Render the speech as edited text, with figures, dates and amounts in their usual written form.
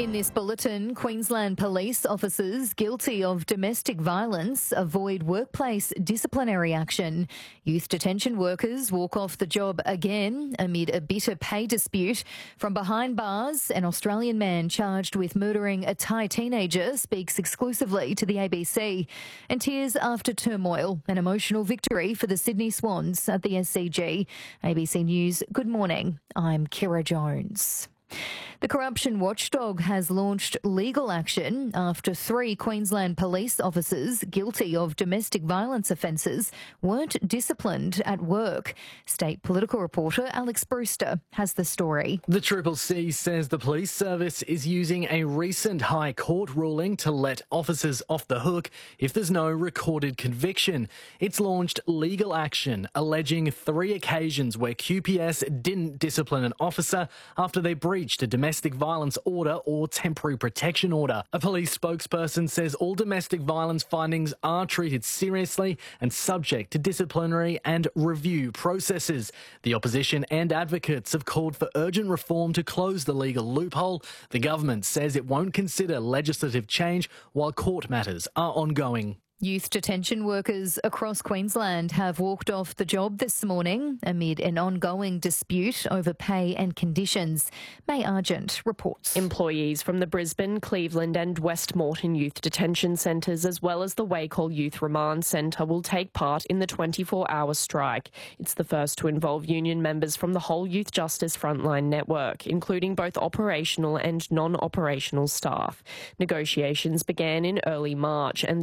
In this bulletin, Queensland police officers guilty of domestic violence avoid workplace disciplinary action. Youth detention workers walk off the job again amid a bitter pay dispute. From behind bars, an Australian man charged with murdering a Thai teenager speaks exclusively to the ABC. And tears after turmoil, an emotional victory for the Sydney Swans at the SCG. ABC News, good morning. I'm Kira Jones. The corruption watchdog has launched legal action after 3 Queensland police officers guilty of domestic violence offences weren't disciplined at work. State political reporter Alex Brewster has the story. The CCC says the police service is using a recent High Court ruling to let officers off the hook if there's no recorded conviction. It's launched legal action alleging 3 occasions where QPS didn't discipline an officer after they breached a domestic violence order or temporary protection order. A police spokesperson says all domestic violence findings are treated seriously and subject to disciplinary and review processes. The opposition and advocates have called for urgent reform to close the legal loophole. The government says it won't consider legislative change while court matters are ongoing. Youth detention workers across Queensland have walked off the job this morning amid an ongoing dispute over pay and conditions. May Argent reports. Employees from the Brisbane, Cleveland and West Moreton youth detention centres as well as the Wacol Youth Remand Centre will take part in the 24-hour strike. It's the first to involve union members from the whole Youth Justice Frontline network, including both operational and non-operational staff. Negotiations began in early March and